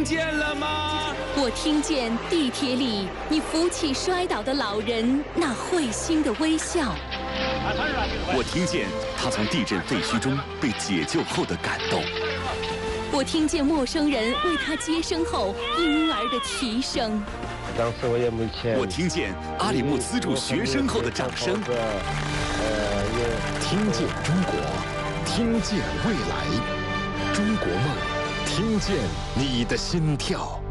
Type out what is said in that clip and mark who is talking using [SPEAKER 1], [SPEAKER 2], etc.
[SPEAKER 1] 见了吗？
[SPEAKER 2] 我听见地铁里你扶起摔倒的老人那会心的微笑。
[SPEAKER 3] 我听见他从地震废墟中被解救后的感动。
[SPEAKER 2] 我听见陌生人为他接生后婴儿的啼声。
[SPEAKER 4] 当时我也没钱。
[SPEAKER 3] 我听见阿里木资助学生后的掌声。
[SPEAKER 5] 听见中国，听见未来，中国梦，听见你的心跳。